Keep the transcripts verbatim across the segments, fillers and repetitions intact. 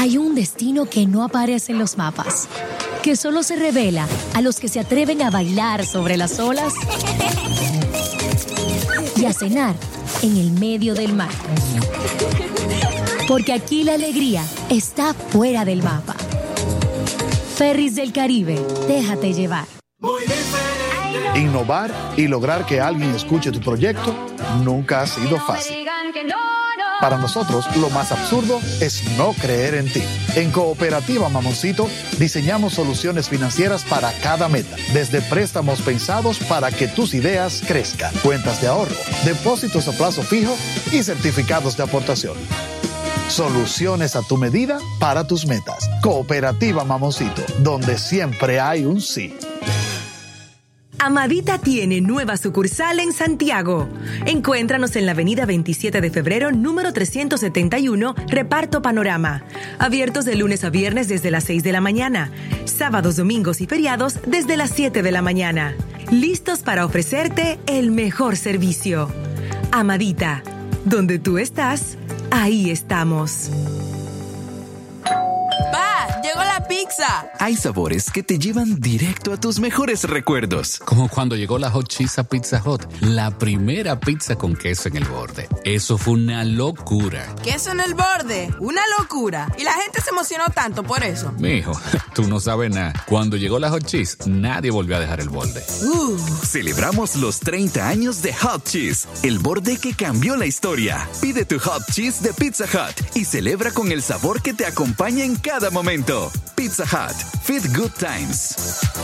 Hay un destino que no aparece en los mapas, que solo se revela a los que se atreven a bailar sobre las olas y a cenar en el medio del mar. Porque aquí la alegría está fuera del mapa. Ferries del Caribe, déjate llevar. Muy diferente. Innovar y lograr que alguien escuche tu proyecto nunca ha sido fácil. Para nosotros, lo más absurdo es no creer en ti. En Cooperativa Mamoncito, diseñamos soluciones financieras para cada meta, desde préstamos pensados para que tus ideas crezcan, cuentas de ahorro, depósitos a plazo fijo y certificados de aportación. Soluciones a tu medida para tus metas. Cooperativa Mamoncito, donde siempre hay un sí. Amadita tiene nueva sucursal en Santiago. Encuéntranos en la avenida veintisiete de febrero, número trescientos setenta y uno, Reparto Panorama. Abiertos de lunes a viernes desde las seis de la mañana. Sábados, domingos y feriados desde las siete de la mañana. Listos para ofrecerte el mejor servicio. Amadita, donde tú estás, ahí estamos. ¡Pa! ¡Llegó la pizza! Hay sabores que te llevan directo a tus mejores recuerdos. Como cuando llegó la Hot Cheese a Pizza Hut, la primera pizza con queso en el borde. Eso fue una locura. ¿Queso en el borde? ¡Una locura! Y la gente se emocionó tanto por eso. Mijo, tú no sabes nada. Cuando llegó la Hot Cheese, nadie volvió a dejar el borde. Uh. Celebramos los treinta años de Hot Cheese, el borde que cambió la historia. Pide tu Hot Cheese de Pizza Hut y celebra con el sabor que te acompaña en cada momento. Pizza Hut. Fit Good Times.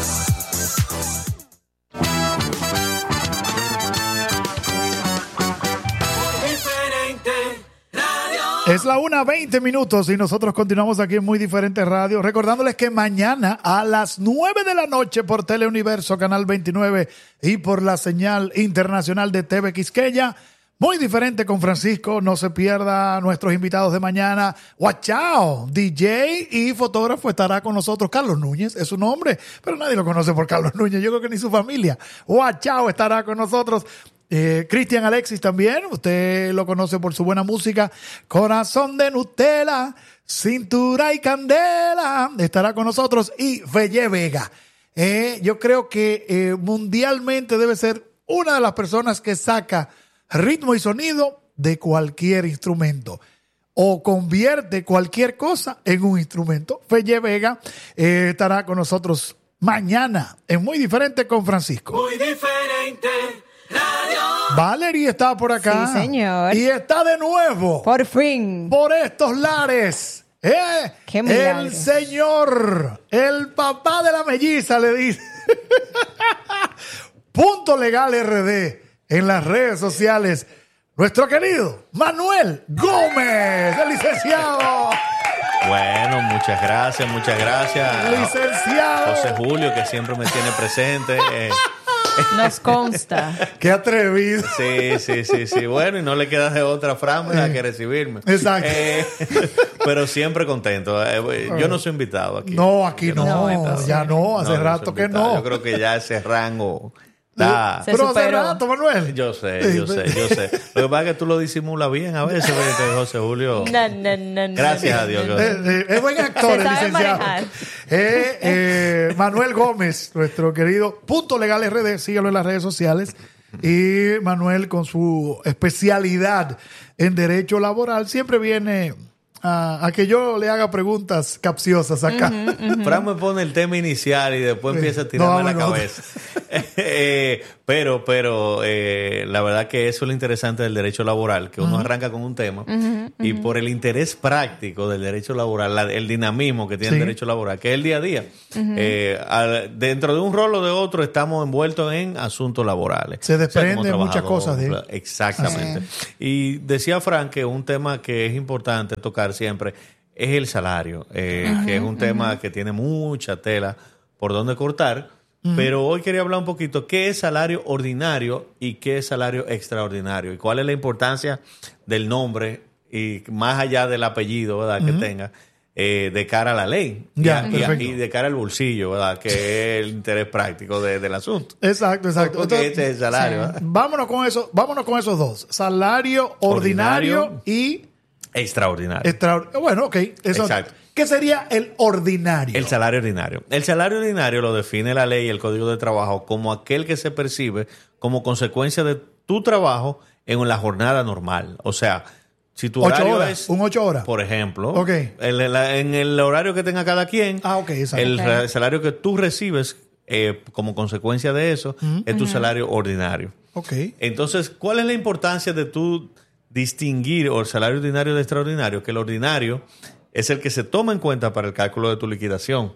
Es la una veinte minutos y nosotros continuamos aquí en Muy Diferente Radio, recordándoles que mañana a las nueve de la noche por Teleuniverso, Canal veintinueve y por la señal internacional de T V Quisqueya, Muy Diferente con Francisco. No se pierda nuestros invitados de mañana. Guachao, D J y fotógrafo, estará con nosotros. Carlos Núñez es su nombre, pero nadie lo conoce por Carlos Núñez, yo creo que ni su familia. Guachao estará con nosotros. Eh, Cristian Alexis también, usted lo conoce por su buena música. Corazón de Nutella, Cintura y Candela, estará con nosotros. Y Felle Vega, eh, yo creo que eh, mundialmente debe ser una de las personas que saca ritmo y sonido de cualquier instrumento o convierte cualquier cosa en un instrumento. Felle Vega eh, estará con nosotros mañana en Muy Diferente con Francisco. Muy Diferente Radio. Valerie está por acá. Sí, señor. Y está de nuevo. Por fin. Por estos lares. ¿Eh? Qué milagro. El señor, el papá de la melliza, le dice. Punto Legal R D en las redes sociales. Nuestro querido Manuel Gómez, el licenciado. Bueno, muchas gracias, muchas gracias. Licenciado. José Julio, que siempre me tiene presente. Eh. Nos consta. Qué atrevido. Sí, sí, sí, sí. Bueno, y no le queda de otra franja que recibirme. Exacto. Eh, pero siempre contento. Eh, yo no soy invitado aquí. No, aquí no. no, no ya no. Hace no, rato no que invitado. no. Yo creo que ya ese rango... Da. Pero hace rato, Manuel. Yo sé, yo sé, yo sé. Lo que pasa es que tú lo disimulas bien a veces, José Julio. No, no, no, no. Gracias a Dios. Eh, eh, es buen actor, el licenciado. Eh, eh, Manuel Gómez, nuestro querido Punto Legal R D, síguelo en las redes sociales. Y Manuel, con su especialidad en derecho laboral, siempre viene a, a que yo le haga preguntas capciosas acá. Uh-huh, uh-huh. Fran me pone el tema inicial y después empieza a tirarme no, la no. cabeza. eh, pero, pero eh, la verdad que eso es lo interesante del derecho laboral, que uno uh-huh. arranca con un tema uh-huh, uh-huh. y por el interés práctico del derecho laboral, la, el dinamismo que tiene sí. el derecho laboral, que es el día a día. Uh-huh. Eh, al, dentro de un rol o de otro estamos envueltos en asuntos laborales. Se desprenden o sea, muchas cosas de él. Exactamente. Uh-huh. Y decía Fran que un tema que es importante tocar siempre es el salario, eh, uh-huh, que es un uh-huh. tema que tiene mucha tela por donde cortar. Uh-huh. Pero hoy quería hablar un poquito qué es salario ordinario y qué es salario extraordinario y cuál es la importancia del nombre y más allá del apellido, ¿verdad? Uh-huh. que tenga eh, de cara a la ley ya, y, a, y, y de cara al bolsillo, ¿verdad? Que es el interés práctico de, del asunto. Exacto, exacto. Porque Entonces, ese es el salario. Sí. Vámonos con eso, vámonos con esos dos, salario ordinario, ordinario. y Extraordinario. Extra, bueno, ok. Eso, Exacto. ¿Qué sería el ordinario? El salario ordinario. El salario ordinario lo define la ley y el Código de Trabajo como aquel que se percibe como consecuencia de tu trabajo en la jornada normal. O sea, si tu ocho horario horas, es... un ocho horas. Por ejemplo, Ok. el- el- en el horario que tenga cada quien, Ah, ok, exacto. el Ok. re- salario que tú recibes eh, como consecuencia de eso es tu salario ordinario. Ok. Entonces, ¿cuál es la importancia de tú distinguir o el salario ordinario de extraordinario? Que el ordinario es el que se toma en cuenta para el cálculo de tu liquidación.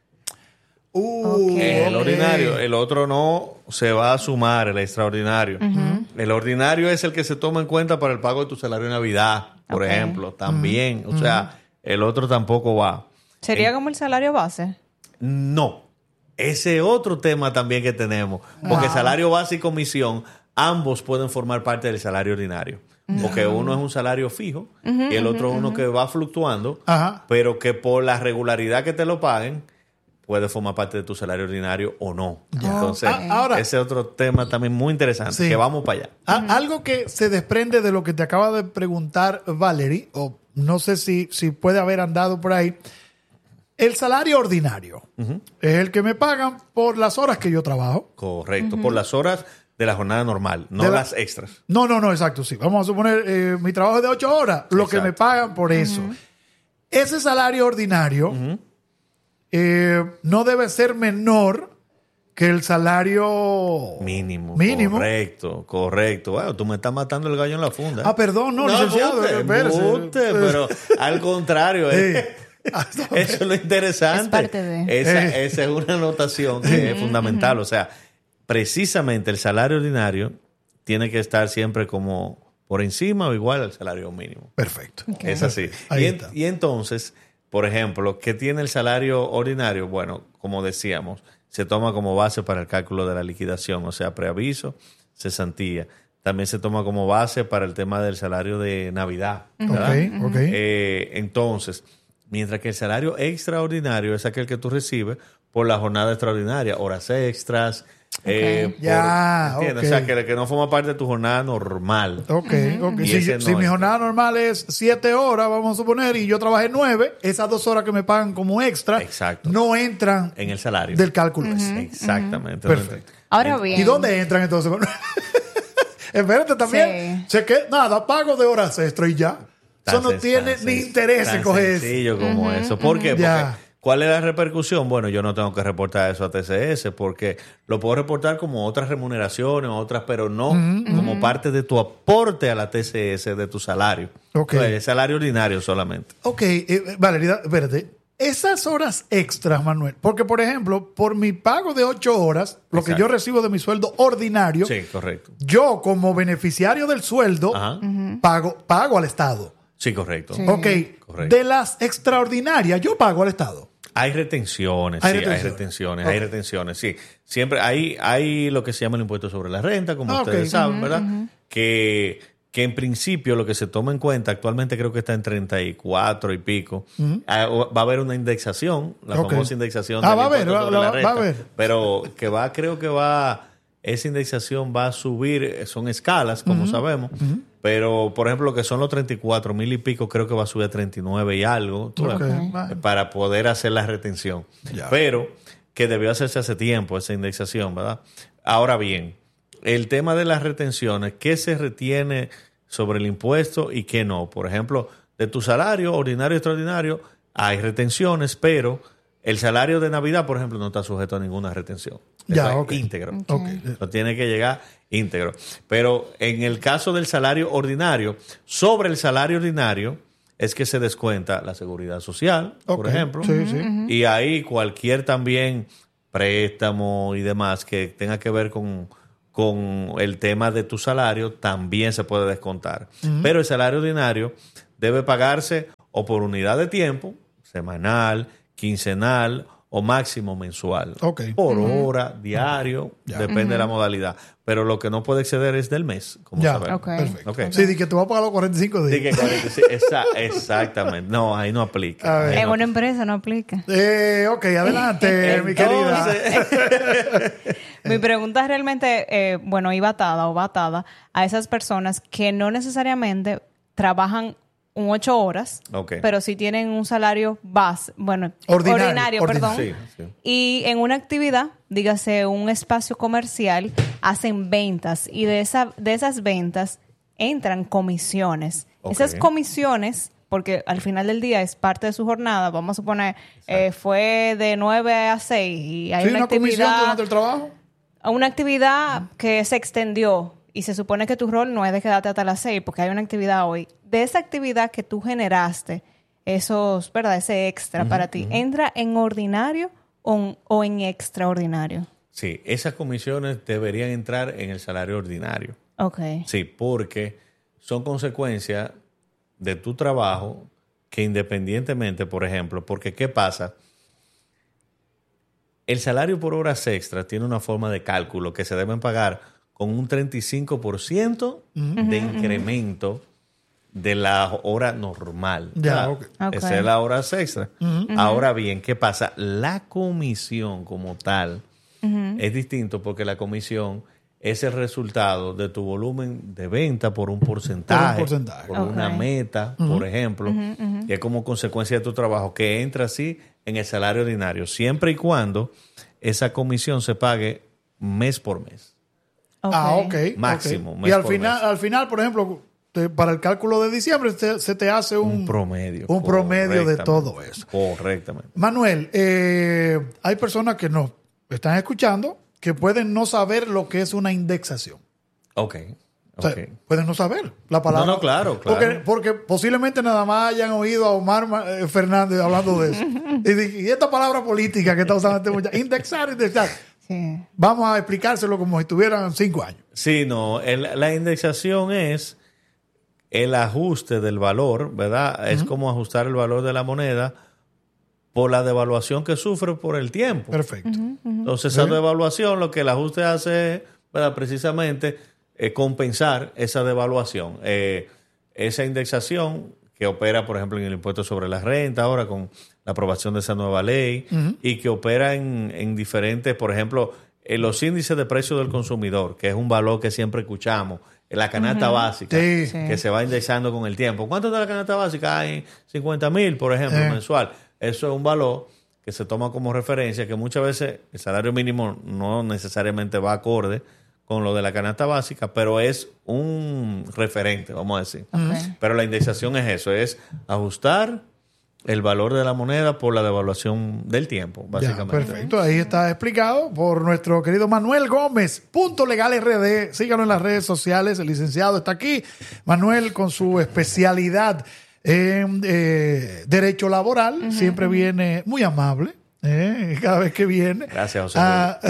Uh, Ok. El ok. ordinario, el otro no se va a sumar, el extraordinario. El ordinario es el que se toma en cuenta para el pago de tu salario de Navidad, por Ok. ejemplo, también. O sea, el otro tampoco va. ¿Sería como el salario base? No. Ese otro tema también que tenemos. Porque Ah. salario base y comisión, ambos pueden formar parte del salario ordinario. Porque uno es un salario fijo y el otro es uno que va fluctuando, Ajá. pero que por la regularidad que te lo paguen, puede formar parte de tu salario ordinario o no. Entonces, Ah, ahora- ese otro tema también muy interesante, Sí. que vamos para allá. A- Algo que se desprende de lo que te acaba de preguntar Valerie, o no sé si, si puede haber andado por ahí. El salario ordinario es el que me pagan por las horas que yo trabajo. Correcto, por las horas de la jornada normal, no De la- las extras. No, no, no, exacto, sí. Vamos a suponer, eh, mi trabajo es de ocho horas, lo que Exacto. me pagan por eso. Ese salario ordinario eh, no debe ser menor que el salario Mínimo, mínimo. correcto, correcto. Bueno, tú me estás matando el gallo en la funda. Ah, perdón, no, licenciado, embuste, espérese. embuste, pero al contrario, eh. Ah, no, Eso es lo interesante. Es parte de- Esa, Eh. esa es una anotación que es fundamental. O sea, precisamente el salario ordinario tiene que estar siempre como por encima o igual al salario mínimo. Perfecto. Es así. Ahí Y, en- está. y entonces, por ejemplo, ¿qué tiene el salario ordinario? Bueno, como decíamos, se toma como base para el cálculo de la liquidación, o sea, preaviso, cesantía. También se toma como base para el tema del salario de Navidad. ¿verdad? Ok, ok. Eh, entonces, mientras que el salario extraordinario es aquel que tú recibes por la jornada extraordinaria, horas extras. eh, por- Ya, ¿entiendes? ok. O sea, que, que no forma parte de tu jornada normal. Ok, ok. Y Si, ese yo- no si mi es. jornada normal es siete horas, vamos a suponer, y yo trabajé nueve, esas dos horas que me pagan como extra Exacto. no entran En el salario. del cálculo ese. Exactamente. Perfecto. Ahora bien. ¿Y dónde entran entonces? Espérate también. Sí. Cheque, nada, pago de horas extra y ya. Tan Eso no sen- tiene tan ni sen- interés en tan coger eso. sencillo como eso. ¿Por qué? Porque Ya. ¿cuál es la repercusión? Bueno, yo no tengo que reportar eso a T C S porque lo puedo reportar como otras remuneraciones, otras, pero no como parte de tu aporte a la T C S de tu salario. Ok. Entonces, el salario ordinario solamente. Ok, eh, Valeria, espérate. Esas horas extras, Manuel, porque por ejemplo, por mi pago de ocho horas, lo que Exacto. yo recibo de mi sueldo ordinario, Sí, correcto. yo como beneficiario del sueldo Ajá. pago, pago al Estado. Sí, correcto. Sí. Ok, Correcto. de las extraordinarias, yo pago al Estado. Hay retenciones, Hay sí, retenciones. hay retenciones, Ok. hay retenciones, sí. Siempre hay, hay lo que se llama el impuesto sobre la renta, como Ah, ustedes ok. saben, ¿verdad? Que, que en principio lo que se toma en cuenta, actualmente creo que está en treinta y cuatro y pico, ah, va a haber una indexación, la Ok. famosa indexación Ah, del va a haber, impuesto va- sobre la- la va a renta, haber. pero que va, creo que va, esa indexación va a subir, eh, son escalas, como sabemos, pero por ejemplo lo que son los treinta y cuatro mil y pico, creo que va a subir a treinta y nueve y algo, tú ves, Ok. eh, para poder hacer la retención. Ya. Pero que debió hacerse hace tiempo esa indexación, ¿verdad? Ahora bien, el tema de las retenciones, ¿qué se retiene sobre el impuesto y qué no? Por ejemplo, de tu salario ordinario y extraordinario hay retenciones, pero el salario de Navidad, por ejemplo, no está sujeto a ninguna retención. Ya, Eso es ok. íntegro. Ok. No tiene que llegar íntegro. Pero en el caso del salario ordinario, sobre el salario ordinario es que se descuenta la seguridad social, por Ok. ejemplo. Sí, sí. Y ahí cualquier también préstamo y demás que tenga que ver con, con el tema de tu salario también se puede descontar. Pero el salario ordinario debe pagarse o por unidad de tiempo, semanal, quincenal o máximo mensual. Ok. Por hora, diario, Ya. depende de la modalidad. Pero lo que no puede exceder es del mes, como Ya, sabemos. Ok. perfecto. Ok. Sí, di que te va a pagar los cuarenta y cinco días. Sí, que cuarenta y seis, exa- exactamente. No, ahí no aplica. A ver. Ahí En no una empresa no aplica. Eh, ok, adelante, mi querida. Entonces, Mi pregunta realmente, eh, bueno, iba atada o va atada a esas personas que no necesariamente trabajan un ocho horas, Ok. pero sí tienen un salario base, bueno, Ordinario, ordinario, ordinario. perdón. Sí, sí. Y en una actividad, dígase un espacio comercial, hacen ventas y de, esa, de esas ventas entran comisiones. Ok. Esas comisiones, porque al final del día es parte de su jornada, vamos a suponer, eh, fue de nueve a seis y hay ¿Sí, una, una comisión actividad, durante el trabajo? una actividad que se extendió y se supone que tu rol no es de quedarte hasta las seis porque hay una actividad hoy. De esa actividad que tú generaste, esos, ¿verdad? Ese extra para ti, ¿entra en ordinario o, o en extraordinario? Sí, esas comisiones deberían entrar en el salario ordinario. Ok. Sí, porque son consecuencias de tu trabajo que independientemente, por ejemplo, porque ¿qué pasa? El salario por horas extras tiene una forma de cálculo que se deben pagar con un treinta y cinco por ciento de incremento de la hora normal. Ya, ¿verdad? ok. Ok. Esa es la hora extra. Ahora bien, ¿qué pasa? La comisión como tal es distinto porque la comisión es el resultado de tu volumen de venta por un porcentaje, Por un porcentaje. por Ok. una meta, por ejemplo, que es como consecuencia de tu trabajo, que entra así en el salario ordinario, siempre y cuando esa comisión se pague mes por mes. Ok. Ah, ok. Máximo, ok. mes Y al por final, mes. al final, por ejemplo, te- para el cálculo de diciembre te- se te hace un, Un promedio. un promedio de correctamente, todo eso. Correctamente. Manuel, eh, hay personas que nos están escuchando que pueden no saber lo que es una indexación. Ok. O sea, ok. pueden no saber la palabra. No, no, claro, claro. Porque, porque posiblemente nada más hayan oído a Omar Ma- eh, Fernández hablando de eso. y, di- y esta palabra política que está usando este muchacho, indexar, indexar. Sí. Vamos a explicárselo como si tuvieran cinco años. Sí, no, el- la indexación es el ajuste del valor, ¿verdad? Es como ajustar el valor de la moneda por la devaluación que sufre por el tiempo. Perfecto. Entonces, esa devaluación, lo que el ajuste hace es, ¿verdad? Precisamente eh, compensar esa devaluación. Eh, esa indexación que opera, por ejemplo, en el impuesto sobre la renta, ahora con la aprobación de esa nueva ley, y que opera en, en diferentes, por ejemplo, en los índices de precio del consumidor, que es un valor que siempre escuchamos, en la canasta básica, Sí. Sí. que se va indexando con el tiempo. ¿Cuánto está la canasta básica? Hay cincuenta mil, por ejemplo, Eh. mensual. Eso es un valor que se toma como referencia, que muchas veces el salario mínimo no necesariamente va acorde con lo de la canasta básica, pero es un referente, vamos a decir. Ok. Pero la indexación es eso, es ajustar el valor de la moneda por la devaluación del tiempo, Ya, básicamente. perfecto, ahí está explicado por nuestro querido Manuel Gómez, Punto Legal R D. Síganos en las redes sociales, el licenciado está aquí. Manuel con su especialidad en eh, derecho laboral, siempre viene muy amable, eh, cada vez que viene Gracias, José a,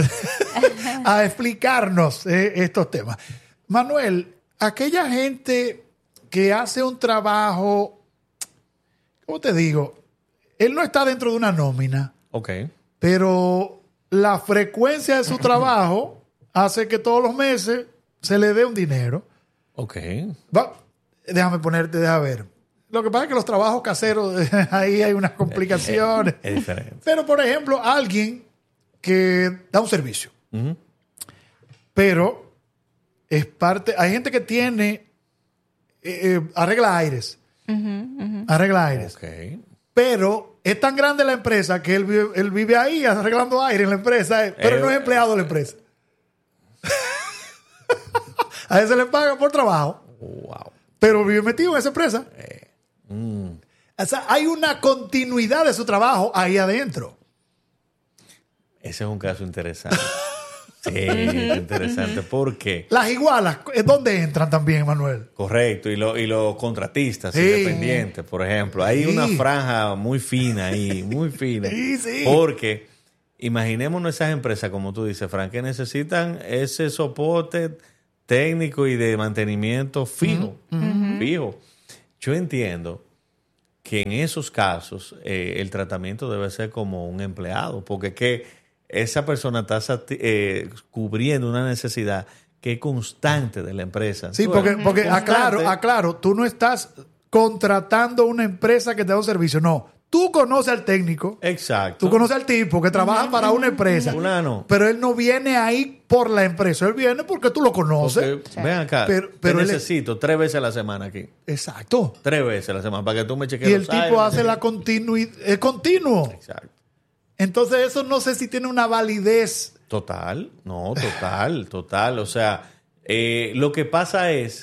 a explicarnos eh, estos temas. Manuel, aquella gente que hace un trabajo, ¿cómo te digo? Él no está dentro de una nómina, Ok. pero la frecuencia de su trabajo hace que todos los meses se le dé un dinero. Ok. Va, déjame ponerte, déjame ver. Lo que pasa es que los trabajos caseros, ahí hay unas complicaciones. Es diferente. Pero, por ejemplo, alguien que da un servicio, Ujú. pero es parte... Hay gente que tiene... eh, eh, arregla aires. Arregla aires. Ok. Pero es tan grande la empresa que él vive, él vive ahí arreglando aire en la empresa, eh, pero Eh, no es empleado de la empresa. A él se le paga por trabajo, Wow. pero vive metido en esa empresa. Mm. O sea, hay una continuidad de su trabajo ahí adentro. Ese es un caso interesante. Sí, interesante. ¿Por qué? Las igualas, ¿es dónde entran también, Manuel? Correcto, y, lo- y los contratistas Sí. independientes, por ejemplo. Hay Sí. una franja muy fina ahí, muy fina. Sí, sí. Porque imaginémonos esas empresas, como tú dices, Frank, que necesitan ese soporte técnico y de mantenimiento fijo. Fijo. Yo entiendo que en esos casos eh, el tratamiento debe ser como un empleado, porque es que esa persona está sati- eh, cubriendo una necesidad que es constante de la empresa. Sí, Tú porque, ves, porque constante. aclaro, aclaro, tú no estás contratando una empresa que te da un servicio, no. Tú conoces al técnico. Exacto. Tú conoces al tipo que trabaja uh-huh. para una empresa. Fulano. Pero él no viene ahí por la empresa. Él viene porque tú lo conoces. Porque, sí. Ven acá. Pero, pero te necesito es... tres veces a la semana aquí. Exacto. Tres veces a la semana para que tú me cheques. Y el tipo aires, hace la continuidad. Es continuo. Exacto. Entonces eso no sé si tiene una validez. Total. No, total, total. O sea, eh, lo que pasa es...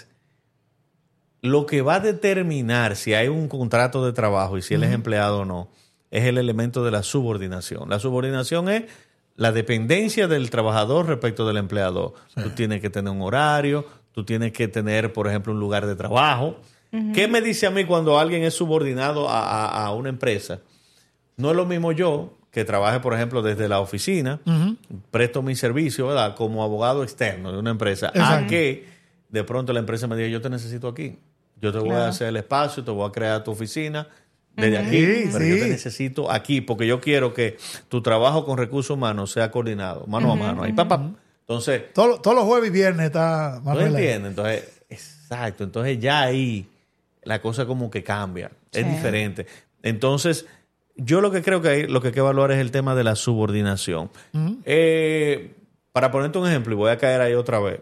Lo que va a determinar si hay un contrato de trabajo y si él uh-huh. es empleado o no, es el elemento de la subordinación. La subordinación es la dependencia del trabajador respecto del empleador. Sí. Tú tienes que tener un horario, tú tienes que tener, por ejemplo, un lugar de trabajo. Uh-huh. ¿Qué me dice a mí cuando alguien es subordinado a, a, a una empresa? No es lo mismo yo, que trabaje, por ejemplo, desde la oficina, uh-huh. presto mi servicio, ¿verdad?, como abogado externo de una empresa, Exacto. a que de pronto la empresa me diga, yo te necesito aquí. Yo te voy claro. a hacer el espacio, te voy a crear tu oficina desde uh-huh. aquí, sí, pero sí. yo te necesito aquí porque yo quiero que tu trabajo con recursos humanos sea coordinado, mano uh-huh. a mano. Ahí, pa, pa. Entonces... Todos todo los jueves y viernes está... ¿Tú entiendes? Entonces, exacto. Entonces ya ahí la cosa como que cambia. Sí. Es diferente. Entonces, yo lo que creo que hay, lo que hay que evaluar es el tema de la subordinación. Uh-huh. Eh, para ponerte un ejemplo, y voy a caer ahí otra vez.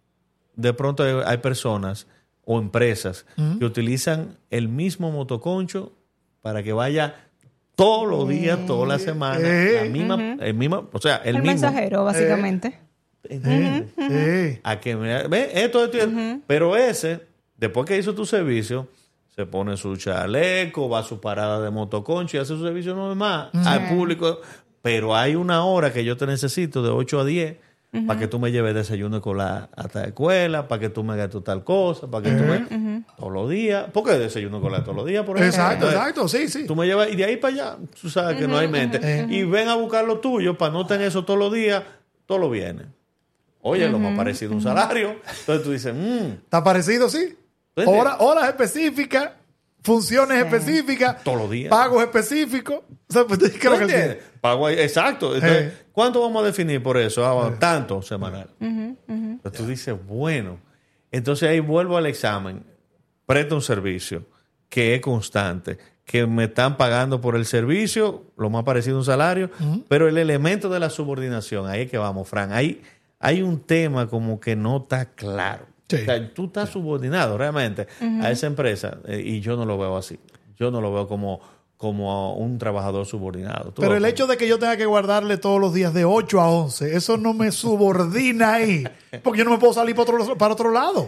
De pronto hay, hay personas... o empresas uh-huh. que utilizan el mismo motoconcho para que vaya todos los días, eh, toda la semana, eh, la misma, uh-huh. el mismo, o sea, el, el mismo. mensajero, básicamente. ¿Entiendes? Uh-huh. Uh-huh. A que me, ve, esto, esto, uh-huh. pero ese, después que hizo tu servicio, se pone su chaleco, va a su parada de motoconcho y hace su servicio normal uh-huh. al público, pero hay una hora que yo te necesito de ocho a diez Uh-huh. para que tú me lleves desayuno escolar hasta la escuela, para que tú me hagas tu tal cosa, para que uh-huh. tú me... Uh-huh. todos los días. ¿Por qué desayuno escolar todos los días, por ejemplo? Exacto, Entonces, exacto, sí, sí. Tú me llevas y de ahí para allá, tú sabes uh-huh. que no hay mente. Uh-huh. Y ven a buscar lo tuyo para no tener eso todos los días, todos los viernes. Oye, uh-huh. lo más parecido a un salario. Entonces tú dices, mmm. ¿Está parecido? Sí. Hora, horas específicas, funciones sí. específicas, todos los días. Pagos específicos. O sea, pues, creo que sí. Pago, exacto. Entonces, hey. ¿cuánto vamos a definir por eso? Ah, hey. Tanto semanal. Uh-huh, uh-huh. Entonces tú dices, bueno. Entonces ahí vuelvo al examen. Presto un servicio que es constante, que me están pagando por el servicio, lo más parecido a un salario, uh-huh. pero el elemento de la subordinación, ahí es que vamos, Fran. Ahí hay un tema como que no está claro. Sí. O sea, tú estás sí. subordinado realmente uh-huh. a esa empresa eh, y yo no lo veo así. Yo no lo veo como... como un trabajador subordinado. ¿Tú Pero el hecho de que yo tenga que guardarle todos los días de ocho a once, eso no me subordina ahí. Porque yo no me puedo salir para otro, para otro lado.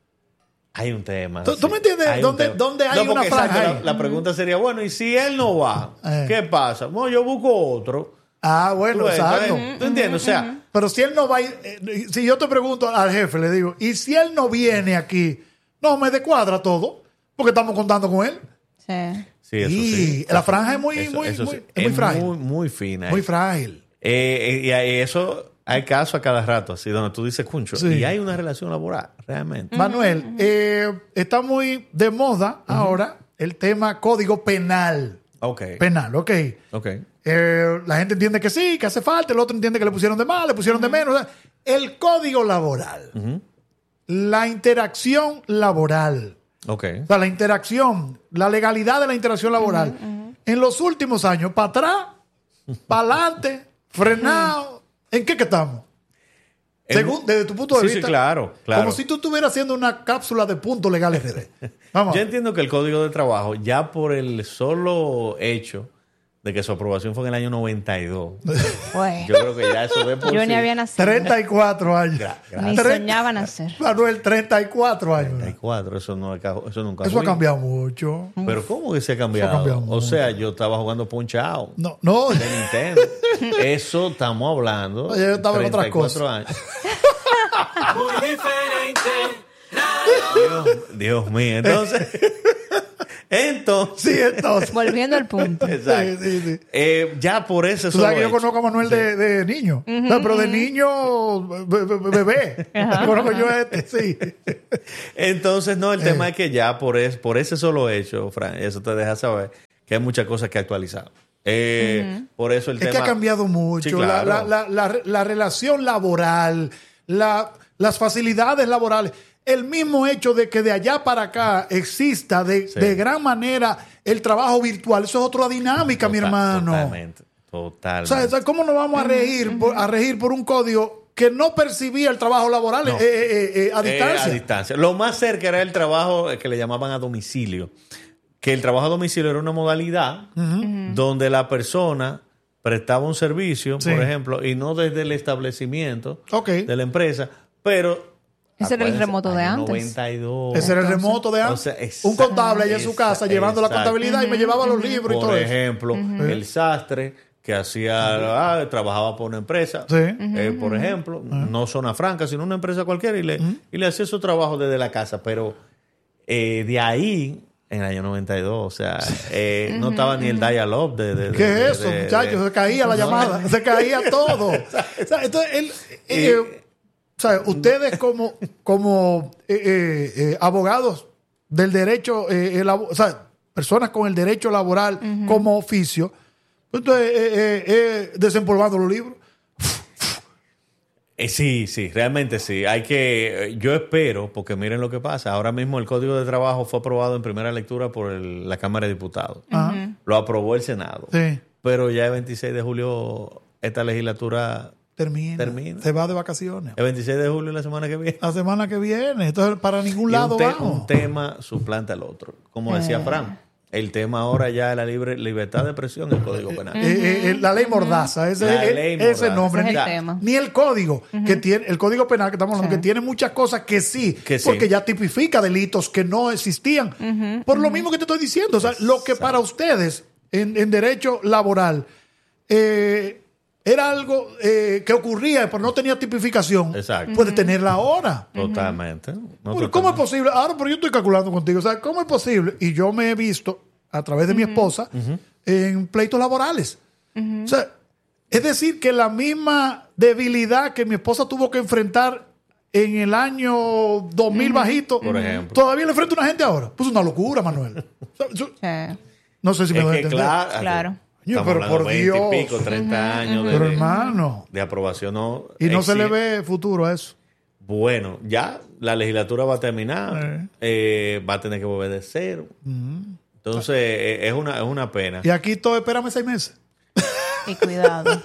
Hay un tema. ¿Tú, sí. ¿tú me entiendes? ¿Dónde, ¿Dónde hay no, una franja la, la pregunta sería, bueno, ¿y si él no va? Eh. ¿Qué pasa? Bueno, yo busco otro. Ah, bueno, exacto. ¿Tú, ¿Tú entiendes? O sea... Pero si él no va... Eh, si yo te pregunto al jefe, le digo, ¿y si él no viene aquí? No, me descuadra todo. Porque estamos contando con él. Sí. Sí, eso y sí. la franja es muy, eso, muy, eso muy, sí. es muy frágil. Muy, muy fina. Muy frágil. Eh, y, y eso hay casos a cada rato, así donde tú dices, Cuncho, sí. y hay una relación laboral, realmente. Manuel, uh-huh. eh, está muy de moda uh-huh. ahora el tema código penal. Ok. Penal, ok. Ok. Eh, la gente entiende que sí, que hace falta, el otro entiende que le pusieron de más, le pusieron uh-huh. de menos. O sea, el código laboral. Uh-huh. La interacción laboral. Okay. O sea, la interacción, la legalidad de la interacción laboral. Uh-huh, uh-huh. En los últimos años, para atrás, para adelante, frenado. Uh-huh. ¿En qué que estamos? Según, desde tu punto de sí, vista. Sí, claro, claro. Como si tú estuvieras haciendo una cápsula de puntos legales. Vamos. Yo entiendo que el Código de Trabajo, ya por el solo hecho de que su aprobación fue en el año noventa y dos. Bueno. Yo creo que ya eso de por Yo sí. ni había nacido. treinta y cuatro años. Gra- Ni soñaba nacer. Manuel, treinta y cuatro años. treinta y cuatro, eso, no, eso nunca Eso fue. ha cambiado mucho. Pero ¿cómo que se ha cambiado? Eso ha cambiado o mucho. sea, yo estaba jugando Punch-Out. No, no. De Nintendo. Eso estamos hablando. Oye, yo estaba en otras cosas. Años. Muy diferente. Dios, Dios mío. Entonces... Entonces, sí, entonces. Volviendo al punto. Exacto. Sí, sí, sí. Eh, ya por eso. Tú sabes que yo conozco a Manuel sí. de, de niño. Uh-huh, no, pero de niño bebé. Uh-huh, conozco uh-huh. yo a este, sí. Entonces, no, el eh. tema es que ya por, es, por ese solo hecho, Fran, eso te deja saber que hay muchas cosas que actualizar. Eh, uh-huh. Por eso el es tema. Es que ha cambiado mucho. Sí, claro. la, la, la, la, la relación laboral, la, las facilidades laborales. el mismo hecho de que de allá para acá exista de, Sí. de gran manera el trabajo virtual, eso es otra dinámica, mi Total- hermano. Totalmente. O Totalmente. sea, o sea, ¿cómo nos vamos a regir, por, a regir por un código que no percibía el trabajo laboral No. eh, eh, eh, a Eh, distancia? a distancia. Lo más cerca era el trabajo que le llamaban a domicilio. Que el trabajo a domicilio era una modalidad donde la persona prestaba un servicio, Sí. por ejemplo, y no desde el establecimiento Ok. de la empresa, pero... Ese era el acuérdense, remoto de año antes. noventa y dos. Ese era el remoto de antes. O sea, un contable allá en su exacto, casa llevando la exacto. contabilidad y me llevaba los libros y Por todo eso. ejemplo, el sastre que hacía, ah, trabajaba por una empresa, Sí. eh, por ejemplo, no Zona Franca, sino una empresa cualquiera, y le, y le hacía su trabajo desde la casa. Pero eh, de ahí, en el año noventa y dos, o sea, eh, no estaba ni el dial-up de, de- de- ¿Qué de- es eso, de- muchachos? de- Se caía la No. llamada, se caía todo. O sea, entonces, él, eh, o sea, ustedes como, como eh, eh, eh, abogados del derecho, eh, el abo- o sea, personas con el derecho laboral como oficio, entonces, eh, eh, eh, desempolvando los libros. Eh, sí, sí, realmente sí. Hay que, eh, yo espero, porque miren lo que pasa. Ahora mismo el Código de Trabajo fue aprobado en primera lectura por el- la Cámara de Diputados. Ajá. Lo aprobó el Senado. Sí. Pero ya el veintiséis de julio esta legislatura Termina, Termina. se va de vacaciones. el veintiséis de julio la semana que viene. La semana que viene, entonces para ningún Y lado un, te- vamos. un tema suplanta al otro. Como decía Fran, el tema ahora ya es la libre libertad de expresión en el Código Penal. Eh, eh, eh, la ley Mordaza, ese, La eh, ley ese Mordaza. nombre. Ese es Ni, el tema. ni el código, que tiene, el código penal que estamos hablando, Sí. que tiene muchas cosas que sí, Que sí. porque ya tipifica delitos que no existían. Por lo mismo que te estoy diciendo, o sea, lo que para ustedes en, en derecho laboral eh, era algo eh, que ocurría, pero no tenía tipificación, Exacto. puede tenerla ahora. Totalmente. No, Bueno, ¿cómo es totalmente. posible? Ahora, pero yo estoy calculando contigo. O sea, ¿cómo es posible? Y yo me he visto a través de mi esposa en pleitos laborales. O sea, es decir, que la misma debilidad que mi esposa tuvo que enfrentar en el año dos mil bajito, Por ejemplo. todavía le enfrenta a una gente ahora. Pues una locura, Manuel. O sea, yo- Sí. no sé si me Es doy a que entender. claro, Claro. estamos Pero hablando por veinte Dios. y pico, treinta años de, Pero de- hermano, de aprobación. No, y no se le exige- ve futuro a eso. Bueno, ya la legislatura va a terminar, eh, va a tener que volver de cero. Entonces, eh, es una, es una pena. Y aquí todo, espérame seis meses. Y cuidado.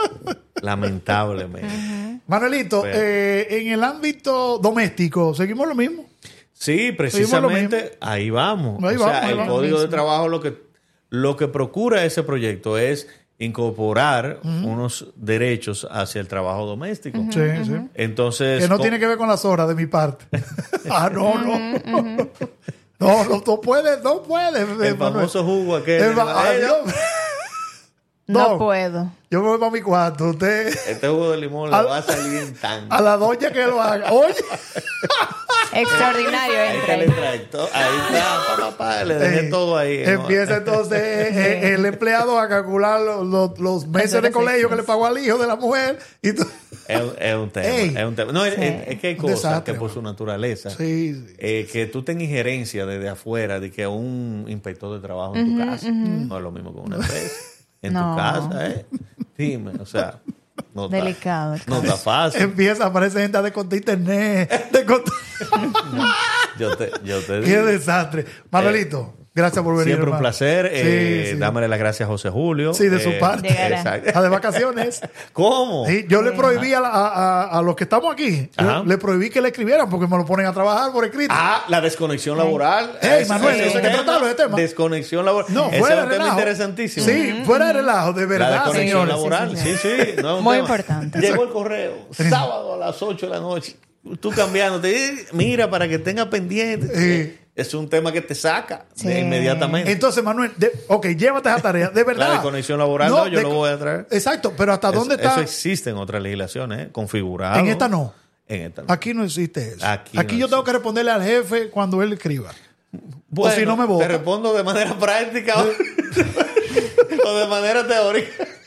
Lamentablemente. Manuelito, Pero- eh, en el ámbito doméstico, ¿seguimos lo mismo? Sí, lo precisamente ahí vamos. Ahí o vamos, sea, ahí el vamos. Código de Mismo. Trabajo lo que, lo que procura ese proyecto es incorporar unos derechos hacia el trabajo doméstico. Sí, sí. Entonces, Que no co- tiene que ver con las horas de mi parte. ah, no, no. No, no, no puede, no puede. el Manuel. famoso jugo aquel. El fa- ay, Eh, yo, No, No. puedo. yo me voy para mi cuarto. Usted, Este jugo de limón le Al- va a salir en tan. a la doña que lo haga. Oye, Extraordinario Ahí está el entre. extracto. Ahí está, pa, pa, pa, le dejé eh, todo ahí. ¿no? empieza entonces eh, el empleado a calcular los, los- los meses de colegio que le pagó al hijo de la mujer. Y tú- Es, un- es un tema. Ey. es un tema. No, es, es- es que hay Un cosas desastre, que por bro. su naturaleza, Sí, sí. eh, que tú tengas injerencia desde afuera de que un inspector de trabajo en tu casa no es lo mismo que una empresa. En No. tu casa, ¿eh? Dime, o sea, no está, Delicado. no está fácil. Empieza a aparecer gente a descontar internet. descontar- Yo te, yo te Qué digo. desastre. Manuelito, gracias por venir. Siempre un hermano. placer. Eh, Sí, sí. Dámele las gracias a José Julio. Sí, de su Eh, parte. Llegará. Exacto. A de vacaciones. ¿Cómo? Sí, yo le prohibí a, la- a- a- a los que estamos aquí, yo Ajá. le prohibí que le escribieran porque me lo ponen a trabajar por escrito. Ah, la desconexión laboral. Ey, Ese- Manuel, ese eso hay es que un tratarlo, ese tema. Desconexión laboral. No, Ese fuera es de un tema relajo. interesantísimo. Sí, fuera de relajo, de La verdad, desconexión señores. laboral. Sí, sí. no es un Muy tema. importante. Llegó el correo, sábado a las ocho de la noche. Tú cambiándote. eh, Mira, para que tenga pendiente. Sí. Es un tema que te saca Sí. de inmediatamente. Entonces, Manuel, de- ok, llévate esa tarea, de verdad. La desconexión laboral, no, yo de- lo voy a traer. Exacto, pero ¿hasta Eso- dónde está? Eso existe en otras legislaciones, ¿eh? Configurado. En esta no. En esta no. Aquí no existe eso. Aquí Aquí, no yo tengo existe. que responderle al jefe cuando él escriba. Bueno, o si no me Te vota. respondo de manera práctica o, o de manera teórica.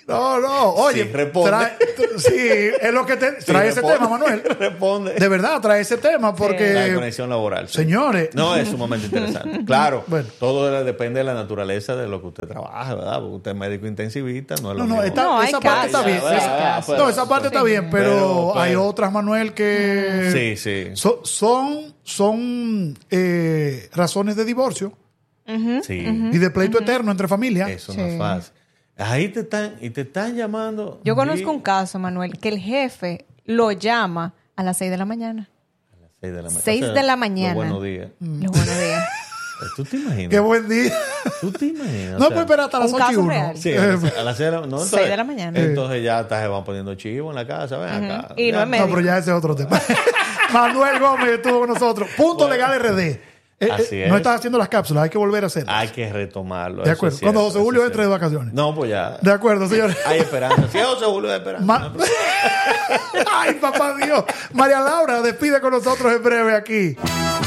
No, no, oye, Sí, responde. trae- t- sí, es lo que te Sí, trae ese responde. tema, Manuel. Responde. De verdad, trae ese tema La porque, conexión laboral. sí. señores, No, es sumamente interesante. Claro, Bueno. todo depende de la naturaleza de lo que usted trabaja, ¿verdad? Porque usted es médico intensivista, no es lo no, no, mismo. está- No, hay esa parte está casos, bien. hay esa- casos. no, esa parte está bien, pero, Pero- pero- hay otras, Manuel, que Sí, sí. so- son, son eh, razones de divorcio Sí. y de pleito eterno entre familias. Eso no Sí. es fácil. Ahí te están, y te están llamando. Yo conozco y- un caso, Manuel, que el jefe lo llama a las seis de la mañana. Seis de la mañana. Seis de la mañana. Los buenos días. Los buenos días. ¿Tú te imaginas? Qué buen día. ¿Tú te imaginas? No O sea, puede esperar hasta las un ocho y caso uno. real. Sí, a las- a las seis de la, no, entonces- Seis de la mañana. Entonces ya hasta se van poniendo chivo en la casa. Ven acá. Y no Ya. es medio. No, pero ya ese es otro tema. Manuel Gómez estuvo con nosotros. Punto Legal R D. Eh, Así eh, es. No estás haciendo las cápsulas, hay que volver a hacerlas. Hay que retomarlo. De eso acuerdo. es Cuando cierto, José eso Julio es entre de cierto. vacaciones. No, pues ya. De acuerdo, señores. Hay esperanza. Si es José Julio, hay esperanza. Ma- No, pero- Ay, papá Dios. María Laura despide con nosotros en breve aquí.